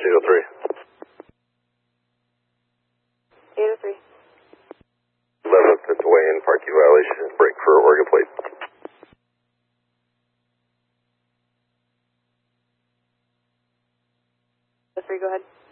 803. 803. 11th at Wayne, parking violation, break for Oregon plate. 3, go ahead.